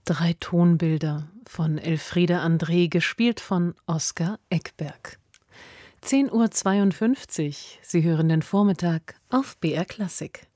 Drei Tonbilder von Elfriede André, gespielt von Oskar Eckberg. 10:52 Uhr. Sie hören den Vormittag auf BR Klassik.